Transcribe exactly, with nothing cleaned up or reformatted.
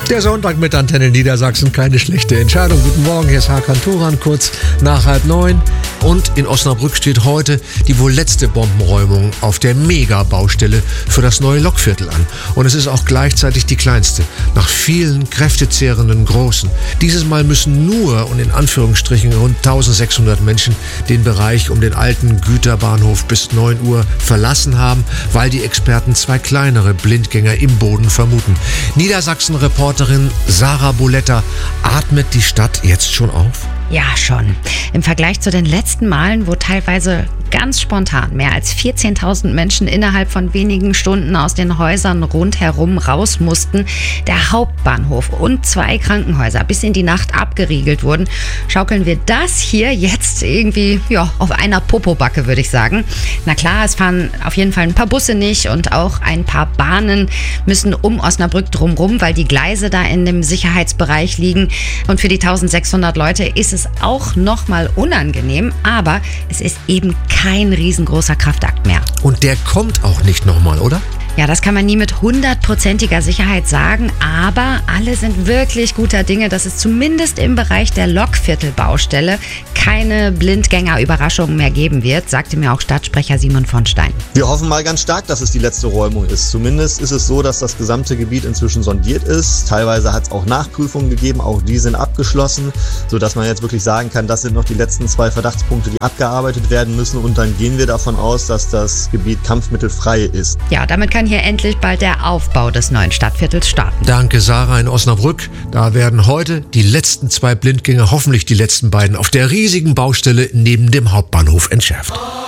Der Sonntag mit Antenne Niedersachsen, keine schlechte Entscheidung. Guten Morgen, hier ist Hakan Turan, kurz nach halb neun. Und in Osnabrück steht heute die wohl letzte Bombenräumung auf der Mega-Baustelle für das neue Lokviertel an. Und es ist auch gleichzeitig die kleinste, nach vielen kräftezehrenden großen. Dieses Mal müssen nur und in Anführungsstrichen rund eintausendsechshundert Menschen den Bereich um den alten Güterbahnhof bis neun Uhr verlassen haben, weil die Experten zwei kleinere Blindgänger im Boden vermuten. Niedersachsen-Reporterin Sarah Boletta, atmet die Stadt jetzt schon auf? Ja, schon. Im Vergleich zu den letzten Malen, wo teilweise ganz spontan mehr als vierzehntausend Menschen innerhalb von wenigen Stunden aus den Häusern rundherum raus mussten, der Hauptbahnhof und zwei Krankenhäuser bis in die Nacht abgeriegelt wurden, schaukeln wir das hier jetzt irgendwie ja, auf einer Popobacke, würde ich sagen. Na klar, es fahren auf jeden Fall ein paar Busse nicht und auch ein paar Bahnen müssen um Osnabrück drumrum, weil die Gleise da in dem Sicherheitsbereich liegen. Und für die eintausendsechshundert Leute ist es auch nochmal unangenehm, aber es ist eben kein riesengroßer Kraftakt mehr. Und der kommt auch nicht nochmal, oder? Ja, das kann man nie mit hundertprozentiger Sicherheit sagen, aber alle sind wirklich guter Dinge, dass es zumindest im Bereich der Lokviertelbaustelle keine Blindgänger-Überraschungen mehr geben wird, sagte mir auch Stadtsprecher Simon von Stein. Wir hoffen mal ganz stark, dass es die letzte Räumung ist. Zumindest ist es so, dass das gesamte Gebiet inzwischen sondiert ist. Teilweise hat es auch Nachprüfungen gegeben, auch die sind abgeschlossen, sodass man jetzt wirklich sagen kann, das sind noch die letzten zwei Verdachtspunkte, die abgearbeitet werden müssen. Und dann gehen wir davon aus, dass das Gebiet kampfmittelfrei ist. Ja, damit kann hier endlich bald der Aufbau des neuen Stadtviertels starten. Danke, Sarah in Osnabrück. Da werden heute die letzten zwei Blindgänger, hoffentlich die letzten beiden, auf der riesigen Baustelle neben dem Hauptbahnhof entschärft.